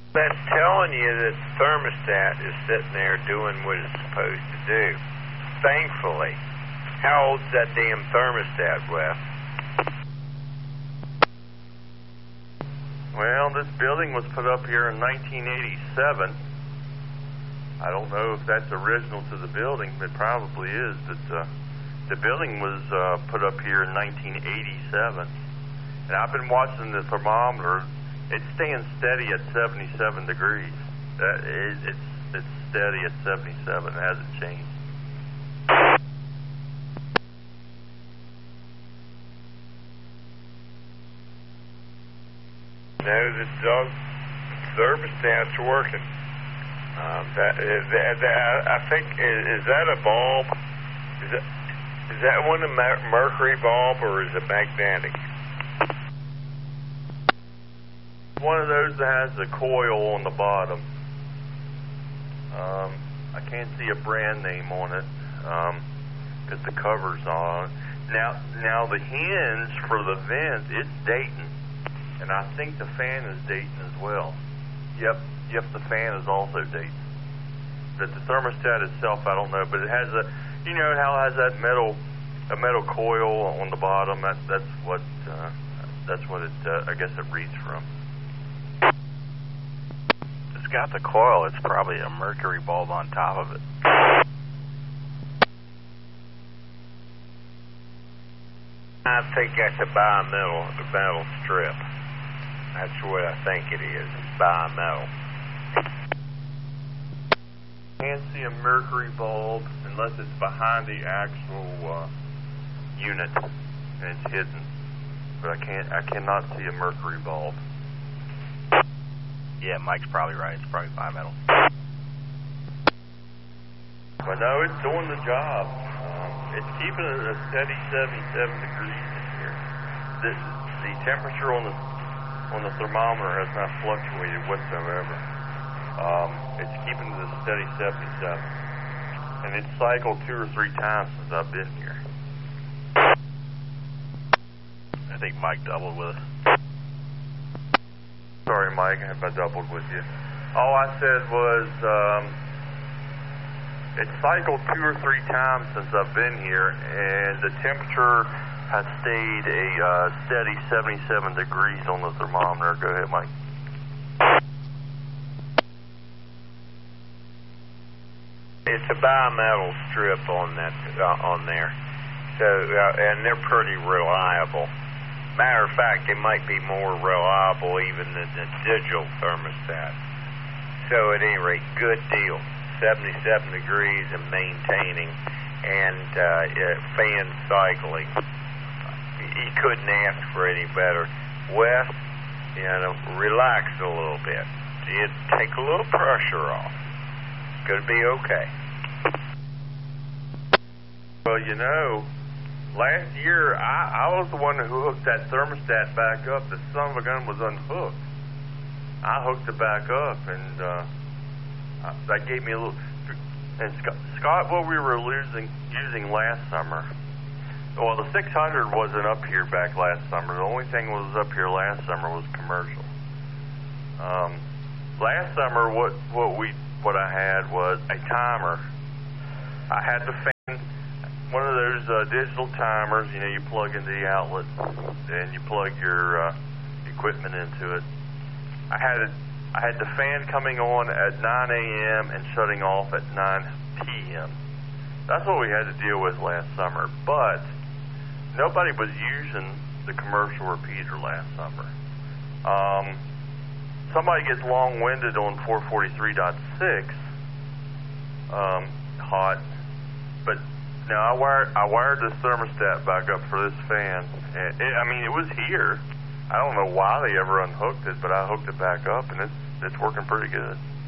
That's telling you that the thermostat is sitting there doing what it's supposed to do. Thankfully. How old's that damn thermostat, Wes? Well, this building was put up here in 1987. I don't know if that's original to the building. It probably is, but the building was put up here in 1987. And I've been watching the thermometer. It's staying steady at 77 degrees. It's steady at 77. It hasn't changed. No, the thermostat's working. I think, is that a bulb? Is that one a mercury bulb or is it magnetic? One of those that has a coil on the bottom. I can't see a brand name on it because the cover's on. Now the hinge for the vent, it's Dayton. And I think the fan is Dayton as well. Yep, the fan is also Dayton. But the thermostat itself, I don't know, but it has you know how it has that metal coil on the bottom. That's what it. I guess it reads from. It's got the coil. It's probably a mercury bulb on top of it. I think that's a metal strip. That's what I think it is. It's bimetal. Can't see a mercury bulb unless it's behind the actual unit and it's hidden. But I cannot see a mercury bulb. Yeah, Mike's probably right. It's probably bimetal. But no, it's doing the job. It's keeping it a steady 77 degrees in here. The temperature on the thermometer has not fluctuated whatsoever. It's keeping it a steady 77. And it's cycled 2 or 3 times since I've been here. I think Mike doubled with it. Sorry, Mike, I doubled with you. All I said was it's cycled 2 or 3 times since I've been here, and the temperature has stayed a steady 77 degrees on the thermometer. Go ahead, Mike. It's a bimetal strip on there. So, and they're pretty reliable. Matter of fact, they might be more reliable even than the digital thermostat. So at any rate, good deal. 77 degrees and maintaining, and fan cycling. You couldn't ask for any better. Wes, relax a little bit. Take a little pressure off. It's going to be okay. Well, last year I was the one who hooked that thermostat back up. The son of a gun was unhooked. I hooked it back up, and that gave me a little. And Scott, what we were using last summer. Well, the 600 wasn't up here back last summer. The only thing that was up here last summer was commercial. Last summer, what I had was a timer. I had the fan, one of those digital timers. You plug into the outlet and you plug your equipment into it. I had the fan coming on at 9 a.m. and shutting off at 9 p.m. That's what we had to deal with last summer. But nobody was using the commercial repeater last summer. Somebody gets long-winded on 443.6 hot, but now I wired this thermostat back up for this fan. And it was here. I don't know why they ever unhooked it, but I hooked it back up, and it's working pretty good.